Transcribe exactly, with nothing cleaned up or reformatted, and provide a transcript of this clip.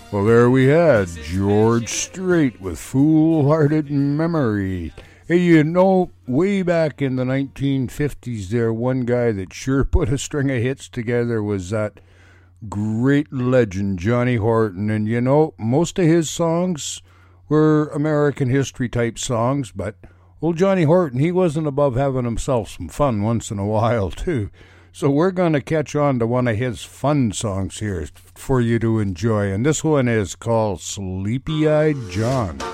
Well, there we had George Strait with Foolhardy Memory. Hey, you know, way back in the nineteen fifties there, one guy that sure put a string of hits together was that great legend, Johnny Horton. And, you know, most of his songs were American history type songs, but old Johnny Horton, he wasn't above having himself some fun once in a while, too. So we're going to catch on to one of his fun songs here for you to enjoy. And this one is called Sleepy-Eyed John.